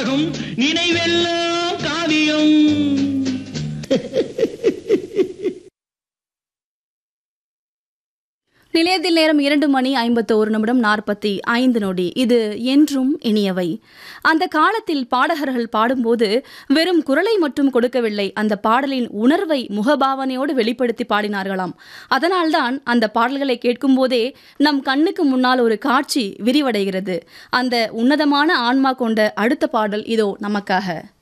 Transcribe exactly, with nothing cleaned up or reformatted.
நாடகம் நினைவெல்லாம் காவியம். நிலையத்தில் நேரம் இரண்டு மணி ஐம்பத்தி ஒரு நிமிடம் நாற்பத்தி ஐந்து நொடி. இது என்றும் இனியவை. அந்த காலத்தில் பாடகர்கள் பாடும்போது வெறும் குரலை மட்டும் கொடுக்கவில்லை, அந்த பாடலின் உணர்வை முகபாவனையோடு வெளிப்படுத்தி பாடினார்களாம். அதனால்தான் அந்த பாடல்களை கேட்கும் போதே நம் கண்ணுக்கு முன்னால் ஒரு காட்சி விரிவடைகிறது. அந்த உன்னதமான ஆன்மா கொண்ட அடுத்த பாடல் இதோ நமக்காக.